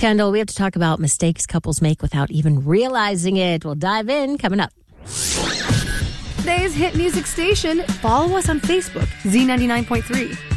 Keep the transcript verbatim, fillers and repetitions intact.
Kendall, we have to talk about mistakes couples make without even realizing it. We'll dive in coming up. Today's hit music station. Follow us on Facebook, Z ninety-nine point three.